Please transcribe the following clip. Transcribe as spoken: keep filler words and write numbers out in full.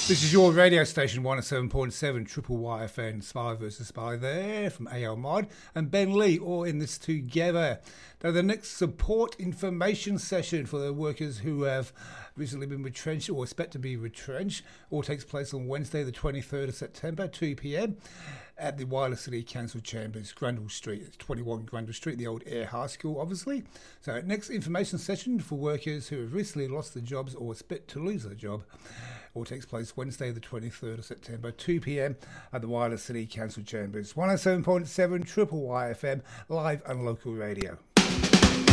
This is your radio station, one oh seven point seven Triple Y F M, Spy versus Spy there from A L Mod and Ben Lee, all in this together. Now, the next support information session for the workers who have recently been retrenched or expect to be retrenched all takes place on Wednesday, the twenty-third of September, two p.m. at the Wireless City Council Chambers, Grandall Street. It's twenty-one Grandall Street, the old Air High School, obviously. So, next information session for workers who have recently lost their jobs or expect to lose their job all takes place Wednesday, the twenty-third of September, two p.m. at the Wireless City Council Chambers. one oh seven point seven Triple Y F M, live and local radio.